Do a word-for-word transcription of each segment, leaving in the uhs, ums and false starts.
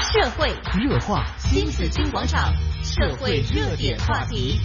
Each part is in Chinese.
社会热话，新紫金广场，社会热点话题。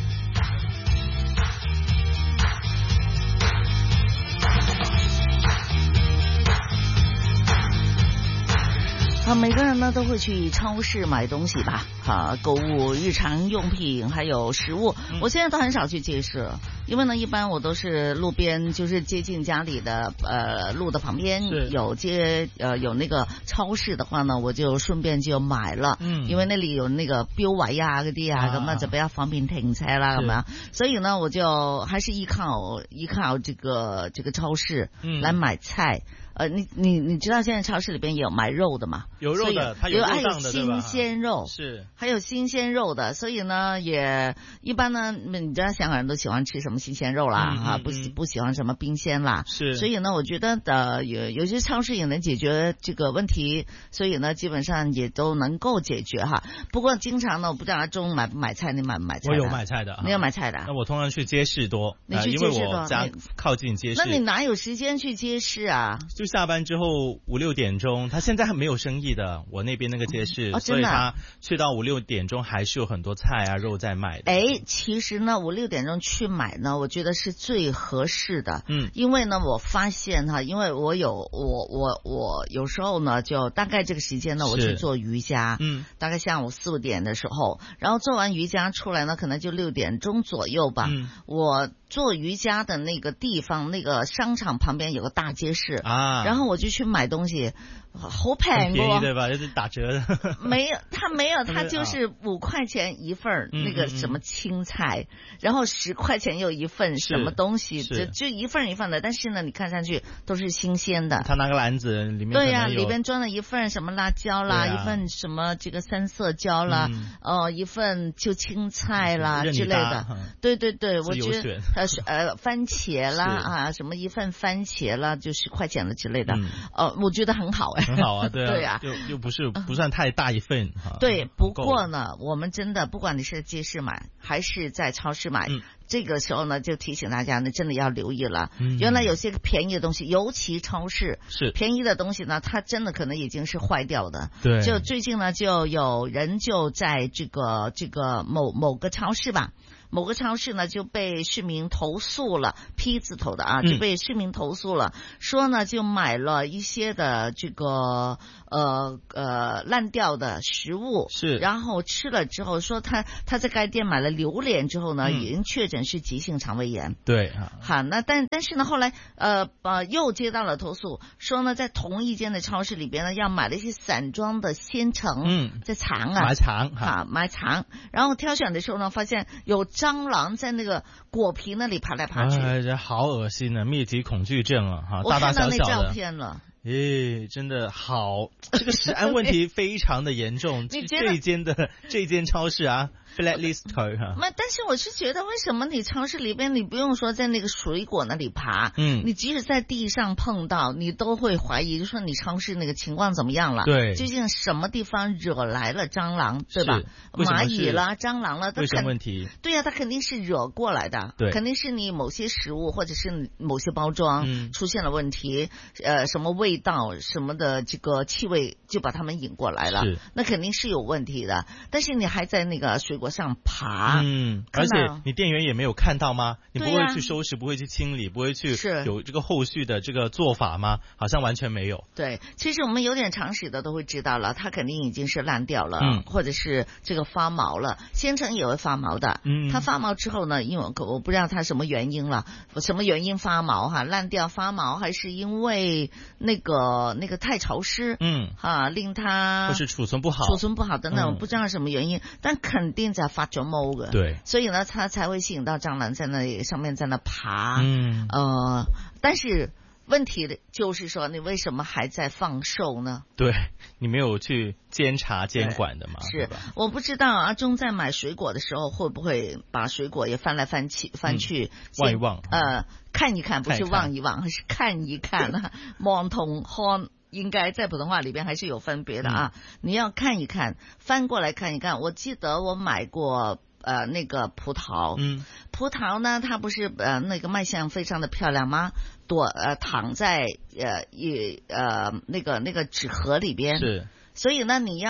啊，每个人呢都会去超市买东西吧，啊，购物、日常用品还有食物。嗯、我现在都很少去街市，因为呢，一般我都是路边，就是接近家里的呃路的旁边有街呃有那个超市的話呢，我就順便就買了。嗯，因為那裡有那個標位啊嗰啲啊，咁啊就比較方便停車啦，咁樣。所以呢，我就還是依靠依靠這個這個超市來買菜。嗯呃，你你你知道現在超市裏邊也有賣肉的嘛？ 有肉的，它有肉檔的， 對吧？新鮮肉是， 還有新鮮肉的，所以呢，也一般呢，你知道香港人都喜歡吃什麼新鮮肉啦，嗯、啊，不喜不喜歡什麼冰鮮啦， 是， 所以呢，我覺得的有有些超市也能解決這個問題，所以呢，基本上也都能夠解決哈。不過經常呢，我不知道中午買不買菜，你買不買菜？ 我有買菜的， 你有買菜的？ 那我通常去街市多， 你去街市多， 呃、因為我家靠近街市。 那你哪有時間去街市啊？ 就下班之後五六點鐘，他現在還沒有生意的，我那邊那個街市，哦、所以他去到五六點鐘還是有很多菜啊肉在賣的。 哎，其實呢，五六點鐘去買呢，我覺得是最合適的。 嗯， 因為呢，我發現哈，因為我有我我我有時候呢，就大概這個時間呢，我去做瑜伽。嗯，大概下午四五點的時候，然後做完瑜伽出來呢，可能就六點鐘左右吧。嗯，我做瑜伽的那個地方，那個商場旁邊有個大街市啊，然後我就去買東西，好平嘅，對吧？就是打折的。 沒有，它沒有，它就是五塊錢一份那個什麼青菜，嗯嗯嗯，然後十塊錢又一份什麼東西，就就一份一份的。但是呢，你看上去都是新鮮的。 他拿個籃子，裡面對呀、啊，裡邊裝了一份什麼辣椒啦，啊、一份什麼這個三色椒啦，嗯、呃，一份就青菜啦之類的。對對對，我覺得呃呃番茄啦啊，什麼一份番茄啦，就十塊錢了之類的。嗯、呃，我覺得很好哎。 很好啊，對啊， 對啊， 又又不是不算太大一份。啊、 對，不過呢，我們真的不管你是在街市買還是在超市買，嗯、這個時候呢就提醒大家呢，真的要留意了。嗯、原來有些便宜的東西，尤其超市是便宜的東西呢，它真的可能已經是壞掉的。對，就最近呢，就有人就在這個這個某某個超市吧。某個超市呢就被市民投訴了 ，P 字頭的啊，就被市民投訴了，嗯、說呢就買了一些的這個呃呃爛掉的食物，是，然後吃了之後說他他在該店買了榴蓮之後呢，嗯、已經確診是急性腸胃炎。對啊，好，那但但是呢後來呃呃又接到了投訴，說呢在同一間的超市裏邊呢要買了一些散裝的鮮橙，嗯，在腸啊， 買腸， 好買腸，然後挑選的時候呢發現有蟑螂在那個果皮那裡爬來爬去， 哎，這好惡心啊！密集恐懼症啊，哈， 我看到那照片了。 誒，真的好，這個食安問題非常的嚴重。你這一間的這一間超市啊 ，blacklist 佢哈。 沒，但是我是覺得，為什麼你超市裡邊你不用說在那個水果那裡爬，嗯，你即使在地上碰到，你都會懷疑，就說你超市那個情況怎麼樣了？對，究竟什麼地方惹來了蟑螂，對吧？螞蟻啦，蟑螂啦， 衛生問題。 對呀、啊，它肯定是惹過來的，對，肯定是你某些食物或者是某些包裝出現了問題，嗯、呃，什麼味。味道什麼的這個氣味就把他們引過來了，是，那肯定是有問題的。但是你還在那個水果上爬， 嗯，而且你店員也沒有看到嗎？你不會去收拾，啊、不會去清理，不會去有這個後續的這個做法嗎？好像完全沒有。對， 其實我們有點常識的都會知道了，它肯定已經是爛掉了，嗯、或者是這個發毛了。鮮橙也會發毛的，嗯，它發毛之後呢，因為我不知道它什麼原因了，什麼原因發毛哈？爛掉發毛，還是因為那個個那個太潮濕，嗯，啊，令它或是儲存不好， 儲存不好等等，我不知道什麼原因，但肯定在發咗毛嘅，對，所以呢，它才會吸引到蟑螂在那上面在那爬，嗯，呃，但是問題就是說，你為什麼還在放售呢？ 對，你沒有去監察監管的嘛？ 是，我不知道阿中在買水果的時候會不會把水果也翻來翻去，翻去望一望， 呃，看一看，不是望一望，是看一看啊，望同看。應該在普通話裡邊還是有分別的啊，嗯、你要看一看，翻過來看一看。我記得我買過呃那個葡萄，嗯，葡萄呢，它不是呃那個賣相非常的漂亮嗎？躲呃躺在呃一呃那個那個紙盒裡邊，是，所以呢你要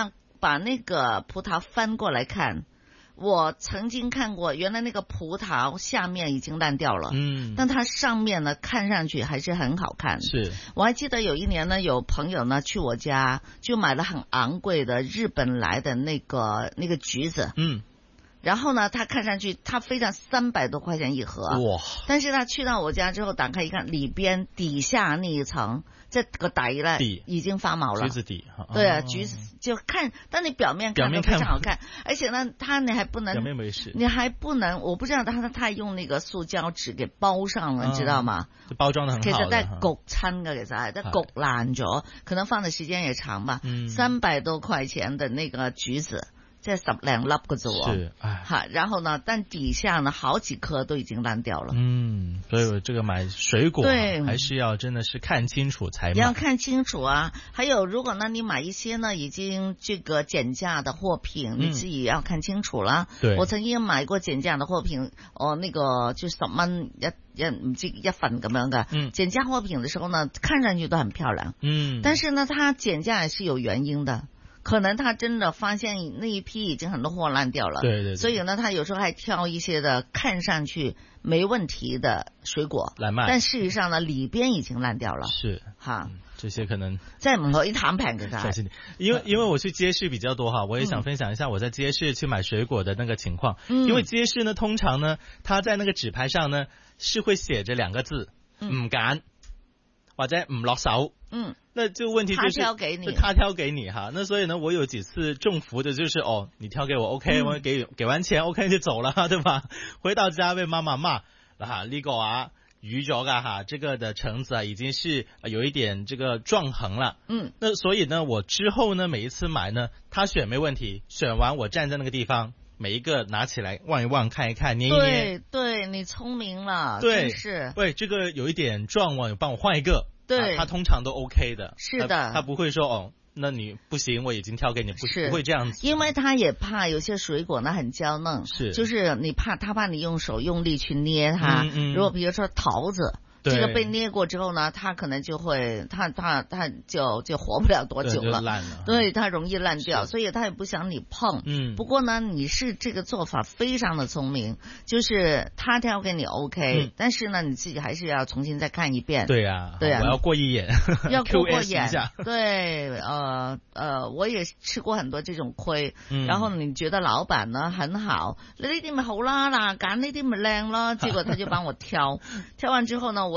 把那个葡萄翻过来看。我曾经看过，原来那个葡萄下面已经烂掉了，嗯，但它上面呢看上去还是很好看。 是， 我还记得有一年呢，有朋友呢去我家，就买了很昂贵的日本来的那个那个橘子，嗯。然后呢，他看上去他非常三百多块钱一盒，哇！但是他去到我家之后，打开一看，里边底下那一层这个底呢已经发毛了， 橘子底， 对啊，橘子就看，但你表面看都非常好看，而且呢，它你还不能， 表面没事， 你还不能，我不知道他他用那个塑胶纸给包上了，你知道嗎？ 包裝得很好。 其實都係焗親嘅，其實係都焗爛咗，可能放的時間也長吧。三百多塊錢的那個橘子。即係十零粒嘅啫喎，係，然後呢，但底下呢好幾顆都已經爛掉了。 嗯，所以這個買水果對還是要真的是看清楚才買。 要看清楚啊！還有，如果呢你買一些呢已經這個減價的貨品，嗯、你自己要看清楚啦。對，我曾經買過減價的貨品，哦，那個就十蚊一一唔知一份咁樣嘅。嗯，減價貨品的時候呢，看上去都很漂亮。嗯，但是呢，它減價也是有原因的。可能他真的發現那一批已經很多貨爛掉了， 對對對， 所以呢，他有時候還挑一些的看上去沒問題的水果來賣， 但事實上呢，裏邊已經爛掉了。 是哈、 嗯，這些可能在唔可以談平嘅， 小心點，因為因為我去街市比較多哈，我也想分享一下我在街市去買水果的那個情況。嗯，因為街市呢，通常呢，它在那個紙牌上呢，是會寫着兩個字，唔揀、嗯、或者唔落手。嗯。那這個問題就是他挑給你， 他挑給你哈。那所以呢，我有幾次中伏的，就是哦，你挑給我 ，OK，、嗯、我給給完錢 ，OK 就走了，對吧？回到家被媽媽罵，哈，呢個啊淤咗噶哈，這個的橙子啊已經是有一點這個撞痕了。嗯，那所以呢，我之後呢，每一次買呢，他選沒問題，選完我站在那個地方，每一個拿起來望一望，看一看，捏一捏。 對，對你聰明了， 對， 是。 喂，這個有一點撞我，幫我換一個。 對、 啊，他通常都 OK 的， 是的， 他，他不會說哦，那你不行，我已經挑給你，不不會這樣子， 因為他也怕有些水果呢很嬌嫩， 是， 就是你怕他怕你用手用力去捏它，嗯嗯，如果比如說桃子。這個被捏過之後呢，它可能就會，它它它就就活不了多久了， 對，爛了， 對，它容易爛掉，所以它也不想你碰。嗯，不過呢，你是這個做法非常的聰明，就是他挑給你 OK，、嗯、但是呢，你自己還是要重新再看一遍。 對呀， 對呀， 我要過一眼， 要過過眼。對，呃呃，我也吃過很多這種虧，嗯、然後你覺得老闆呢很好，你呢啲咪好啦，嗱揀呢啲咪靚咯，結果他就幫我挑，挑完之後呢，我。